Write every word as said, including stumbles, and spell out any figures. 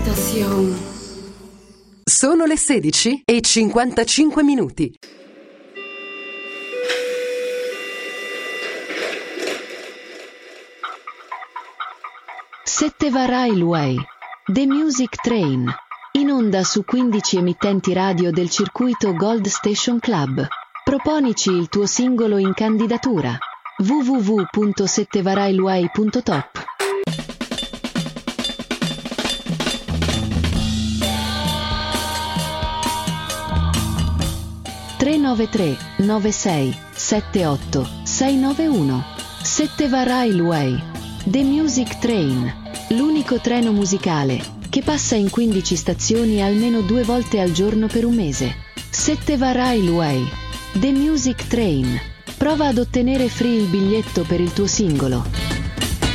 Tentación. Sono le sedici e cinquantacinque minuti. Setteva Railway, The Music Train, in onda su quindici emittenti radio del circuito Gold Station Club. Proponici il tuo singolo in candidatura. w w w punto settevarailway punto top. tre nove tre nove sei sette otto sei nove uno. Setteva Railway, The Music Train, l'unico treno musicale che passa in quindici stazioni almeno due volte al giorno per un mese. Setteva Railway, The Music Train. Prova ad ottenere free il biglietto per il tuo singolo.